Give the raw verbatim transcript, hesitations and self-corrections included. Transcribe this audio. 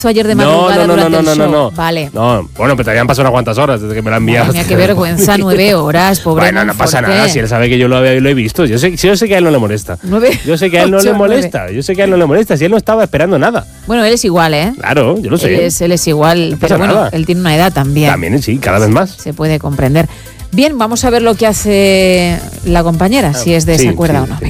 ayer de madrugada no, no, durante no, no, el no, show. no, no. Vale. No, bueno, pero te habían pasado unas cuantas horas desde que me la enviaste. Mira, qué vergüenza, nueve horas, pobre Bueno, no pasa Monforte. nada, si él sabe que yo lo, había, lo he visto. Yo sé, yo sé que a él no le molesta. Nueve, Yo sé que a él no ocho, le molesta. Yo sé que a él no le molesta. Si él no estaba esperando nada. Bueno, él es igual, ¿eh? Claro, yo lo sé. Él es, él es igual, No pero pasa bueno, nada. él tiene una edad también. También, sí, cada vez más. Se puede comprender. Bien, vamos a ver lo que hace la compañera, si es de Sí, esa cuerda sí, o no. sí.